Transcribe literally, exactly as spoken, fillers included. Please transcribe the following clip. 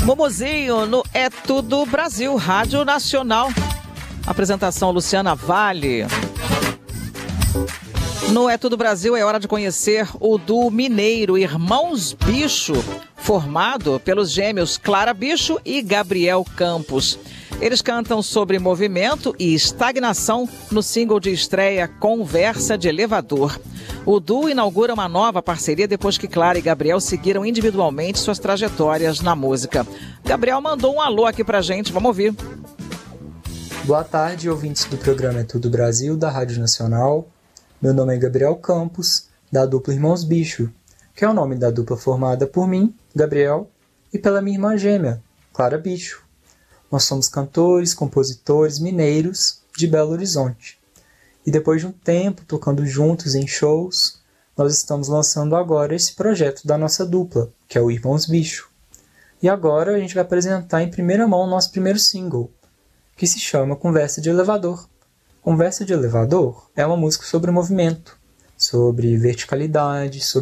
Momozinho no É Tudo Brasil, Rádio Nacional. Apresentação Luciana Vale. No É Tudo Brasil é hora de conhecer o duo mineiro Irmãos Bicho, formado pelos gêmeos Clara Bicho e Gabriel Campos. Eles cantam sobre movimento e estagnação no single de estreia Conversa de Elevador. O duo inaugura uma nova parceria depois que Clara e Gabriel seguiram individualmente suas trajetórias na música. Gabriel mandou um alô aqui pra gente, vamos ouvir. Boa tarde, ouvintes do programa É Tudo Brasil, da Rádio Nacional. Meu nome é Gabriel Campos, da dupla Irmãos Bicho, que é o nome da dupla formada por mim, Gabriel, e pela minha irmã gêmea, Clara Bicho. Nós somos cantores, compositores mineiros de Belo Horizonte. E depois de um tempo tocando juntos em shows, nós estamos lançando agora esse projeto da nossa dupla, que é o Irmãos Bicho. E agora a gente vai apresentar em primeira mão o nosso primeiro single, que se chama Conversa de Elevador. Conversa de Elevador é uma música sobre movimento, sobre verticalidade, sobre